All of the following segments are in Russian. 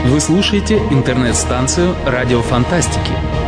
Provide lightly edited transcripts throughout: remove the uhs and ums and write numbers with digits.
Вы слушаете интернет-станцию «Радио Фантастики».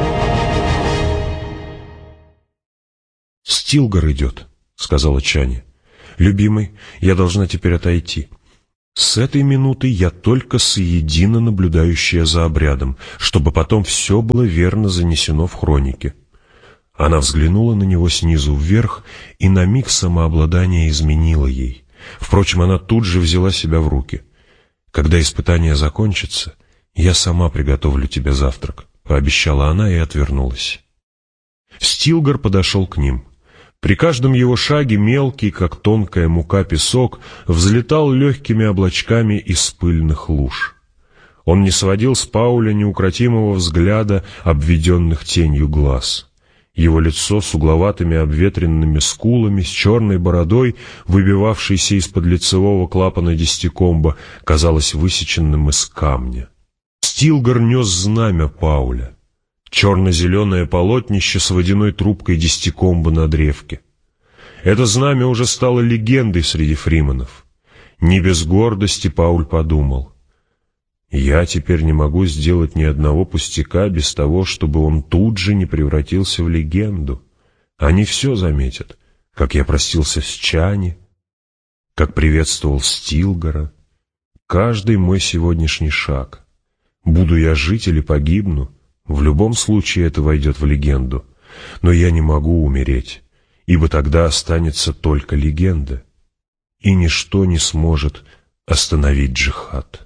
«Стилгар идет», — сказала Чани. «Любимый, я должна теперь отойти. С этой минуты я только соедино наблюдающая за обрядом, чтобы потом все было верно занесено в хронике». Она взглянула на него снизу вверх, и на миг самообладание изменило ей. Впрочем, она тут же взяла себя в руки. «Когда испытание закончится, я сама приготовлю тебе завтрак», — пообещала она и отвернулась. Стилгар подошел к ним. При каждом его шаге мелкий, как тонкая мука, песок взлетал легкими облачками из пыльных луж. Он не сводил с Пауля неукротимого взгляда, обведенных тенью глаз. Его лицо с угловатыми обветренными скулами, с черной бородой, выбивавшейся из-под лицевого клапана десятикомба, казалось высеченным из камня. Стилгар нес знамя Пауля, черно-зеленое полотнище с водяной трубкой десятикомба на древке. Это знамя уже стало легендой среди фриманов. Не без гордости Пауль подумал: «Я теперь не могу сделать ни одного пустяка без того, чтобы он тут же не превратился в легенду. Они все заметят, как я простился с Чани, как приветствовал Стилгара, каждый мой сегодняшний шаг. Буду я жить или погибну, в любом случае это войдет в легенду. Но я не могу умереть, ибо тогда останется только легенда, и ничто не сможет остановить джихад».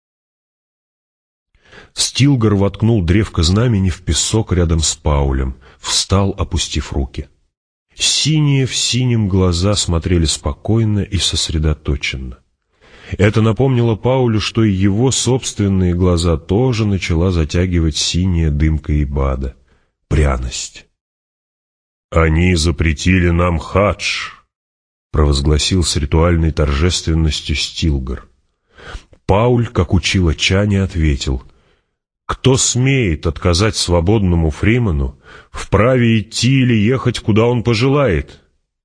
Стилгар воткнул древко знамени в песок рядом с Паулем, встал, опустив руки. Синие в синем глаза смотрели спокойно и сосредоточенно. Это напомнило Паулю, что и его собственные глаза тоже начала затягивать синяя дымка ибада, пряность. «Они запретили нам хадж», — провозгласил с ритуальной торжественностью Стилгар. Пауль, как учила Чани, ответил: «Кто смеет отказать свободному фриману, вправе идти или ехать, куда он пожелает?»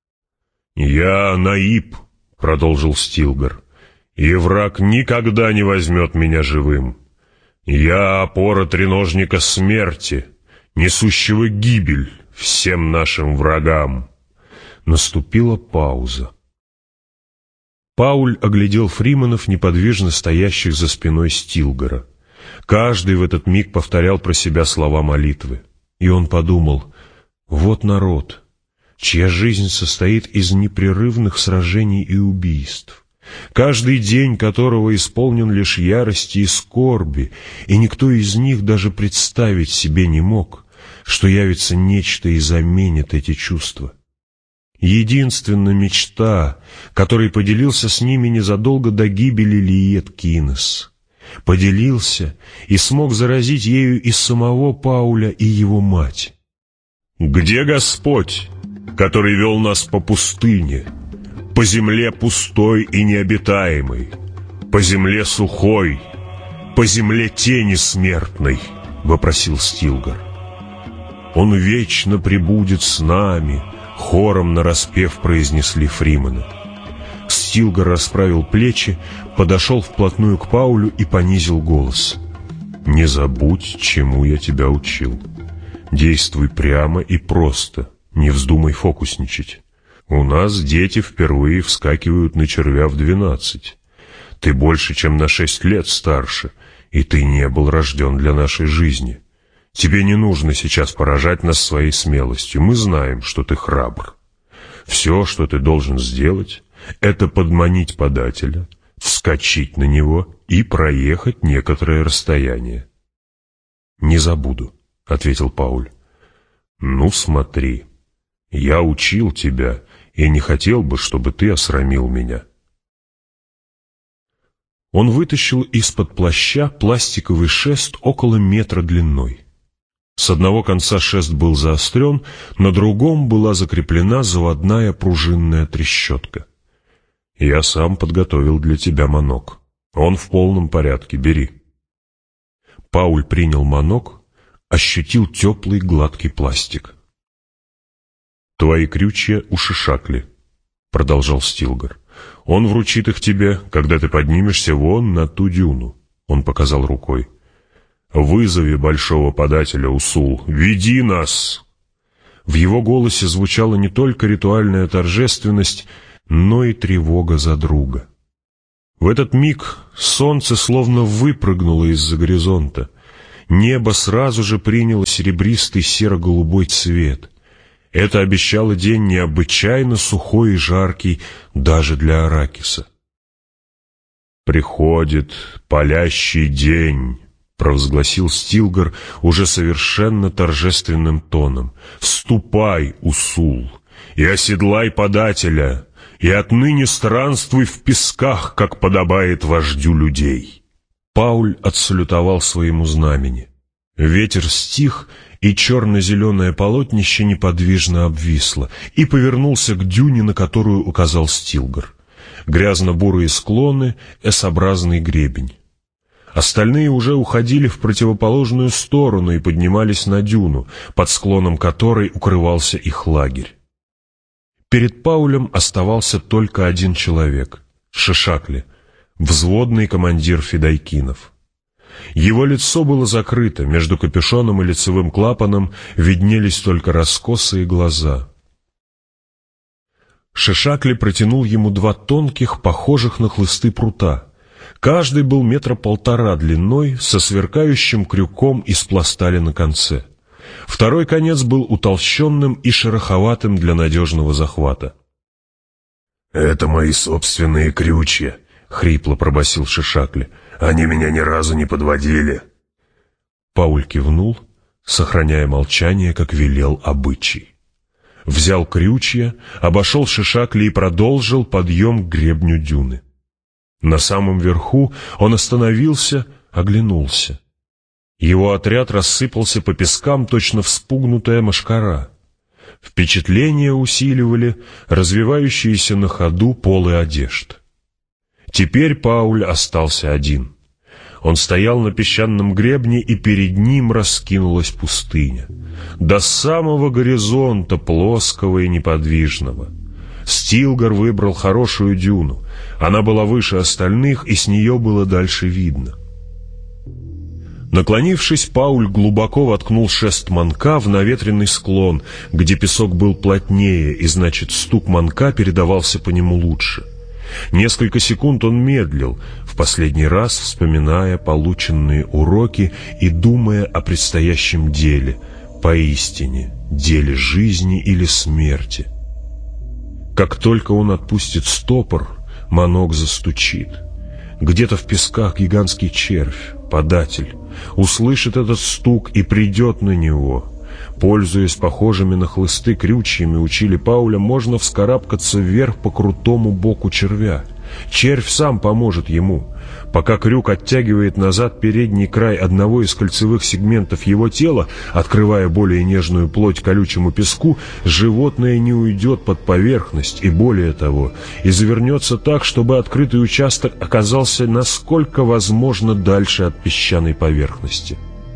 «Я Наиб», — продолжил Стилгар, — «и враг никогда не возьмет меня живым. Я опора треножника смерти, несущего гибель всем нашим врагам». Наступила пауза. Пауль оглядел фриманов, неподвижно стоящих за спиной Стилгара. Каждый в этот миг повторял про себя слова молитвы. И он подумал: вот народ, чья жизнь состоит из непрерывных сражений и убийств, каждый день которого исполнен лишь ярости и скорби, и никто из них даже представить себе не мог, что явится нечто и заменит эти чувства. Единственная мечта, которой поделился с ними незадолго до гибели Лиет Кинес. Поделился и смог заразить ею и самого Пауля, и его мать. «Где Господь, который вел нас по пустыне, по земле пустой и необитаемой, по земле сухой, по земле тени смертной?» — вопросил Стилгар. «Он вечно пребудет с нами», — хором нараспев произнесли фриманы. Стилгар расправил плечи, подошел вплотную к Паулю и понизил голос. «Не забудь, чему я тебя учил. Действуй прямо и просто, не вздумай фокусничать. У нас дети впервые вскакивают на червя в 12. Ты больше, чем на 6 лет старше, и ты не был рожден для нашей жизни. Тебе не нужно сейчас поражать нас своей смелостью, мы знаем, что ты храбр. Все, что ты должен сделать, это подманить подателя, вскочить на него и проехать некоторое расстояние». «Не забуду», — ответил Пауль. «Ну, смотри, я учил тебя и не хотел бы, чтобы ты осрамил меня». Он вытащил из-под плаща пластиковый шест около метра длиной. С одного конца шест был заострен, на другом была закреплена заводная пружинная трещотка. «Я сам подготовил для тебя манок. Он в полном порядке, бери». Пауль принял манок, ощутил теплый гладкий пластик. «Твои крючья ушишакли», — продолжал Стилгар. «Он вручит их тебе, когда ты поднимешься вон на ту дюну. Он показал рукой. «Вызови большого подателя, Усул! Веди нас!» В его голосе звучала не только ритуальная торжественность, но и тревога за друга. В этот миг солнце словно выпрыгнуло из-за горизонта. Небо сразу же приняло серебристый серо-голубой цвет. Это обещало день необычайно сухой и жаркий даже для Аракиса. «Приходит палящий день», — провозгласил Стилгар уже совершенно торжественным тоном. «Ступай, Усул, и оседлай подателя, и отныне странствуй в песках, как подобает вождю людей». Пауль отсалютовал своему знамени. Ветер стих, и черно-зеленое полотнище неподвижно обвисло, и повернулся к дюне, на которую указал Стилгар. Грязно-бурые склоны, S-образный гребень. Остальные уже уходили в противоположную сторону и поднимались на дюну, под склоном которой укрывался их лагерь. Перед Паулем оставался только один человек — Шишакли, взводный командир фидайкинов. Его лицо было закрыто, между капюшоном и лицевым клапаном виднелись только раскосые глаза. Шишакли протянул ему два тонких, похожих на хлысты прута. Каждый был 1,5 метра длиной, со сверкающим крюком из пластали на конце. Второй конец был утолщенным и шероховатым для надежного захвата. «Это мои собственные крючья», — хрипло пробасил Шишакли. «Они меня ни разу не подводили». Пауль кивнул, сохраняя молчание, как велел обычай. Взял крючья, обошел Шишакли и продолжил подъем к гребню дюны. На самом верху он остановился, оглянулся. Его отряд рассыпался по пескам, точно вспугнутая мошкара. Впечатление усиливали развивающиеся на ходу полы одежд. Теперь Пауль остался один. Он стоял на песчаном гребне, и перед ним раскинулась пустыня. До самого горизонта, плоского и неподвижного. Стилгар выбрал хорошую дюну. Она была выше остальных, и с нее было дальше видно. Наклонившись, Пауль глубоко воткнул шест манка в наветренный склон, где песок был плотнее, и, значит, стук манка передавался по нему лучше. Несколько секунд он медлил, в последний раз вспоминая полученные уроки и думая о предстоящем деле, поистине, деле жизни или смерти. Как только он отпустит стопор, манок застучит. Где-то в песках гигантский червь, податель, услышит этот стук и придет на него. Пользуясь похожими на хлысты крючьями, учили Пауля, можно вскарабкаться вверх по крутому боку червя. Червь сам поможет ему. Пока крюк оттягивает назад передний край одного из кольцевых сегментов его тела, открывая более нежную плоть колючему песку, животное не уйдет под поверхность и, более того, извернется так, чтобы открытый участок оказался насколько возможно дальше от песчаной поверхности.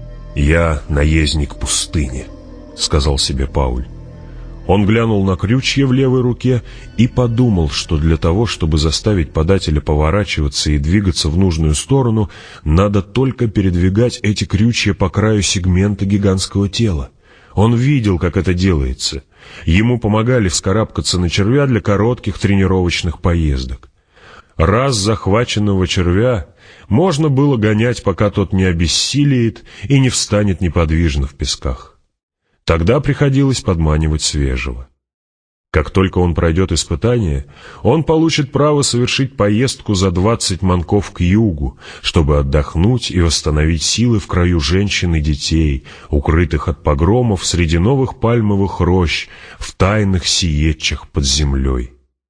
«Я наездник пустыни», — сказал себе Пауль. Он глянул на крючья в левой руке и подумал, что для того, чтобы заставить подателя поворачиваться и двигаться в нужную сторону, надо только передвигать эти крючья по краю сегмента гигантского тела. Он видел, как это делается. Ему помогали вскарабкаться на червя для коротких тренировочных поездок. Раз захваченного червя можно было гонять, пока тот не обессилеет и не встанет неподвижно в песках. Тогда приходилось подманивать свежего. Как только он пройдет испытание, он получит право совершить поездку за 20 манков к югу, чтобы отдохнуть и восстановить силы в краю женщин и детей, укрытых от погромов среди новых пальмовых рощ, в тайных сиетчах под землей.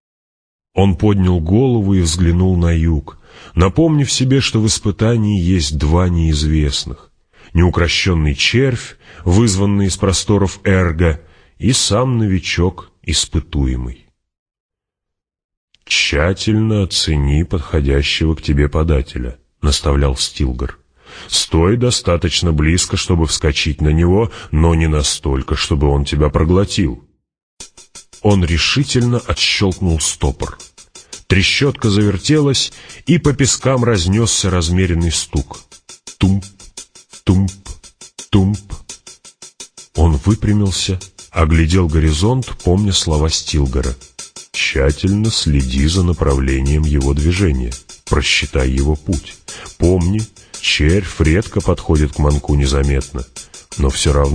Он поднял голову и взглянул на юг, напомнив себе, что в испытании есть два неизвестных. Неукрощенный червь, вызванный из просторов Эрга, и сам новичок, испытуемый. «Тщательно оцени подходящего к тебе подателя», — наставлял Стилгар. «Стой достаточно близко, чтобы вскочить на него, но не настолько, чтобы он тебя проглотил». Он решительно отщелкнул стопор. Трещотка завертелась, и по пескам разнесся размеренный стук. Тумп, тумп, тумп. Он выпрямился, оглядел горизонт, помня слова Стилгора. «Тщательно следи за направлением его движения, просчитай его путь. Помни, червь редко подходит к манку незаметно, но все равно